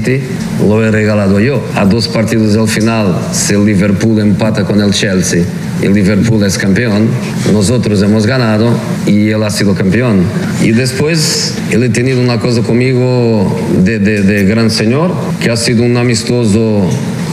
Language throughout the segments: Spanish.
City lo he regalado yo. A 2 partidos del final, si el Liverpool empata con el Chelsea y el Liverpool es campeón, nosotros hemos ganado y él ha sido campeón. Y después él ha tenido una cosa conmigo de gran señor, que ha sido un amistoso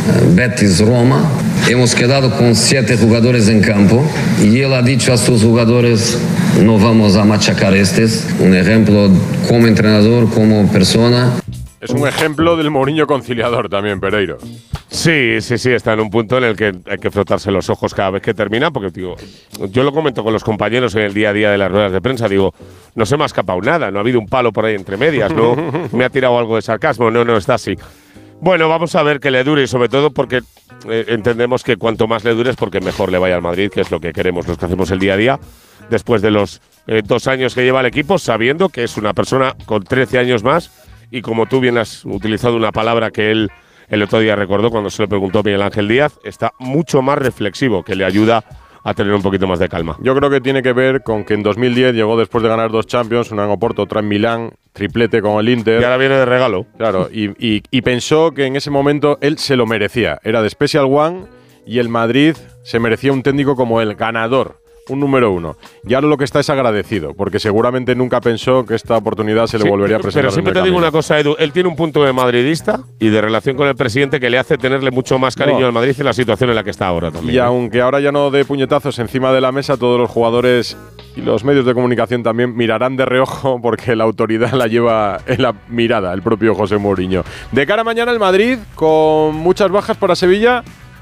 Betis-Roma. Hemos quedado con 7 jugadores en campo y él ha dicho a sus jugadores: no vamos a machacar estos. Un ejemplo como entrenador, como persona. Es un ejemplo del Mourinho conciliador también, Pereiro. Sí, está en un punto en el que hay que frotarse los ojos cada vez que termina, porque digo, yo lo comento con los compañeros en el día a día de las ruedas de prensa, digo, no se me ha escapado nada, no ha habido un palo por ahí entre medias, no me ha tirado algo de sarcasmo, no está así. Bueno, vamos a ver que le dure y sobre todo porque entendemos que cuanto más le dure es porque mejor le vaya al Madrid, que es lo que queremos los que hacemos el día a día, después de los 2 años que lleva el equipo, sabiendo que es una persona con 13 años más y como tú bien has utilizado una palabra que él el otro día recordó cuando se le preguntó a Miguel Ángel Díaz, está mucho más reflexivo, que le ayuda a tener un poquito más de calma. Yo creo que tiene que ver con que en 2010 llegó después de ganar 2 Champions, una en Oporto, otra en Milán, triplete con el Inter. Y ahora viene de regalo. Claro, y pensó que en ese momento él se lo merecía. Era de Special One y el Madrid se merecía un técnico como él, ganador, un número 1. Y ahora lo que está es agradecido, porque seguramente nunca pensó que esta oportunidad se le volvería a presentar. Pero siempre te digo una cosa, Edu, él tiene un punto de madridista y de relación con el presidente que le hace tenerle mucho más cariño al Madrid en la situación en la que está ahora también. Y aunque ahora ya no dé puñetazos encima de la mesa, todos los jugadores y los medios de comunicación también mirarán de reojo porque la autoridad la lleva en la mirada, el propio José Mourinho. De cara a mañana el Madrid, con muchas bajas para Sevilla.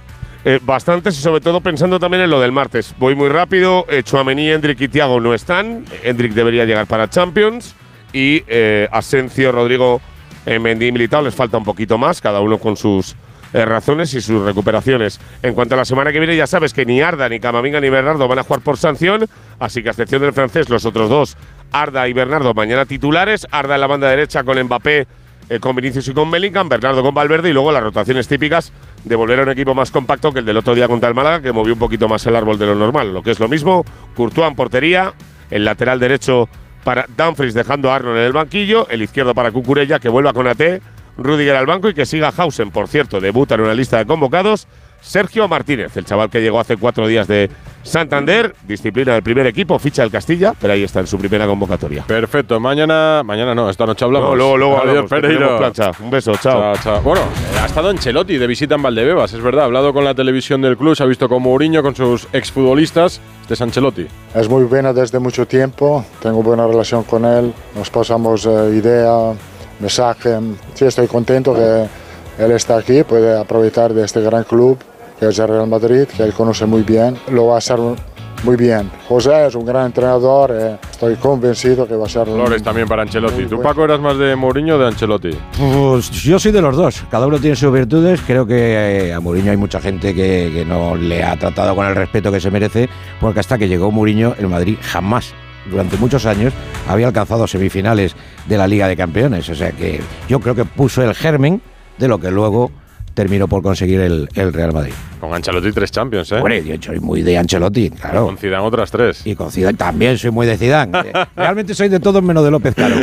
Bastantes y sobre todo pensando también en lo del martes. Voy muy rápido. Tchouaméni, Endrick y Thiago no están. Endrick debería llegar para Champions. Y Asensio, Rodrigo, Mendy y Militao les falta un poquito más, cada uno con sus razones y sus recuperaciones. En cuanto a la semana que viene, ya sabes que ni Arda, ni Camavinga, ni Bernardo van a jugar por sanción. Así que a excepción del francés, los otros dos, Arda y Bernardo, mañana titulares. Arda en la banda derecha con Mbappé, con Vinicius y con Bellingham, Bernardo con Valverde y luego las rotaciones típicas de volver a un equipo más compacto que el del otro día contra el Málaga, que movió un poquito más el árbol de lo normal. Lo que es lo mismo, Courtois en portería, el lateral derecho para Dumfries dejando a Arnold en el banquillo, el izquierdo para Cucurella, que vuelva con AT, Rüdiger al banco y que siga Hausen, por cierto, debuta en una lista de convocados, Sergio Martínez, el chaval que llegó hace 4 días de Santander, disciplina del primer equipo, ficha del Castilla, pero ahí está en su primera convocatoria. Perfecto, mañana no, esta noche hablamos. No, luego Adiós, Pereiro. Un beso, chao. Bueno, ha estado Ancelotti de visita en Valdebebas, es verdad, ha hablado con la televisión del club, se ha visto con Mourinho, con sus exfutbolistas. Este es Ancelotti. Es muy buena desde mucho tiempo, tengo buena relación con él, nos pasamos idea, mensaje. Sí, estoy contento que él está aquí, puede aprovechar de este gran club que es el Real Madrid, que él conoce muy bien, lo va a hacer muy bien. José es un gran entrenador, estoy convencido que va a ser… Flores también para Ancelotti. ¿Tú, Paco, eras más de Mourinho o de Ancelotti? Pues yo soy de los dos, cada uno tiene sus virtudes. Creo que a Mourinho hay mucha gente que no le ha tratado con el respeto que se merece, porque hasta que llegó Mourinho, el Madrid jamás, durante muchos años, había alcanzado semifinales de la Liga de Campeones. O sea que yo creo que puso el germen de lo que luego terminó por conseguir el Real Madrid. Con Ancelotti 3 Champions, ¿eh? Bueno, yo soy muy de Ancelotti, claro. Con Zidane otras 3. Y con Zidane también soy muy de Zidane. Realmente soy de todos menos de López Caro.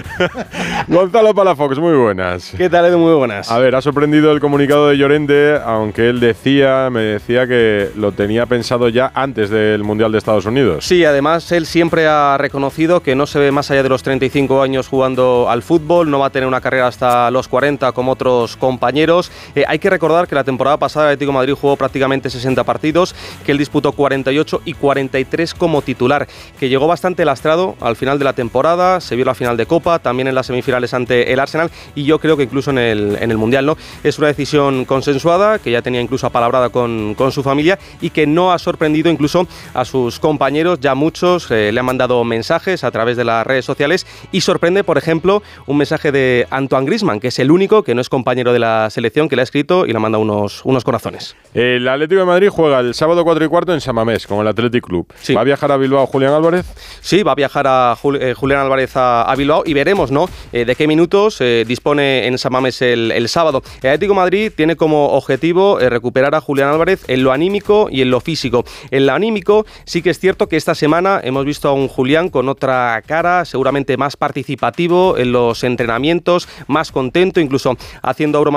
Gonzalo Palafox, muy buenas. ¿Qué tal, Edu? Muy buenas. A ver, ha sorprendido el comunicado de Llorente, aunque él me decía que lo tenía pensado ya antes del Mundial de Estados Unidos. Sí, además él siempre ha reconocido que no se ve más allá de los 35 años jugando al fútbol, no va a tener una carrera hasta los 40 como otros compañeros. Hay que recordar que la temporada pasada el Atlético de Madrid jugó prácticamente 60 partidos, que él disputó 48 y 43 como titular, que llegó bastante lastrado al final de la temporada, se vio la final de Copa, también en las semifinales ante el Arsenal y yo creo que incluso en el Mundial, ¿no? Es una decisión consensuada, que ya tenía incluso apalabrada con su familia y que no ha sorprendido incluso a sus compañeros, ya muchos le han mandado mensajes a través de las redes sociales y sorprende, por ejemplo, un mensaje de Antoine Griezmann, que es el único que no es compañero de la selección, que le ha escrito y le manda unos corazones. El Atlético de Madrid juega el sábado 4:15 en San Mamés con el Athletic Club. Sí. ¿Va a viajar a Bilbao Julián Álvarez? Sí, va a viajar a Julián Álvarez a Bilbao y veremos, ¿no?, de qué minutos dispone en San Mamés el sábado. El Atlético de Madrid tiene como objetivo recuperar a Julián Álvarez en lo anímico y en lo físico. En lo anímico sí que es cierto que esta semana hemos visto a un Julián con otra cara, seguramente más participativo en los entrenamientos, más contento, incluso haciendo broma